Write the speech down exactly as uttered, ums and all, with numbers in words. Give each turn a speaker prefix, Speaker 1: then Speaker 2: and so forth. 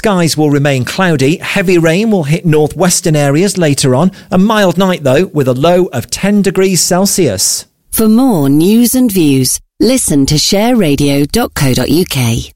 Speaker 1: skies will remain cloudy. Heavy rain will hit northwestern areas later on. A mild night, though, with a low of ten degrees Celsius.
Speaker 2: For more news and views, listen to share radio dot co dot uk.